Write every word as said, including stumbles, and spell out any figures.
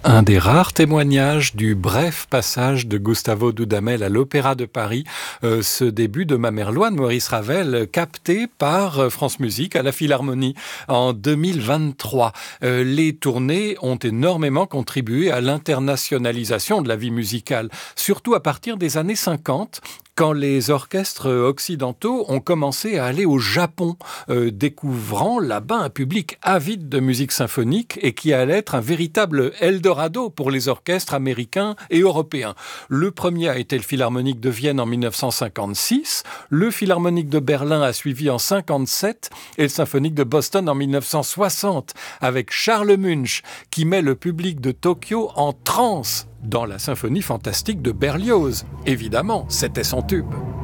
Un des rares témoignages du bref passage de Gustavo Dudamel à l'Opéra de Paris, euh, ce début de Mamerloine, Maurice Ravel, euh, capté par euh, France Musique à la Philharmonie en deux mille vingt-trois. Euh, les tournées ont énormément contribué à l'internationalisation de la vie musicale, surtout à partir des années cinquante, quand les orchestres occidentaux ont commencé à aller au Japon, euh, découvrant là-bas un public avide de musique symphonique et qui allait être un véritable Eldorado pour les orchestres américains et européens. Le premier a été le Philharmonique de Vienne en mille neuf cent cinquante-six, le Philharmonique de Berlin a suivi en cinquante-sept et le Symphonique de Boston en mille neuf cent soixante, avec Charles Munch qui met le public de Tokyo en transe dans la symphonie fantastique de Berlioz. Évidemment, c'était son tube.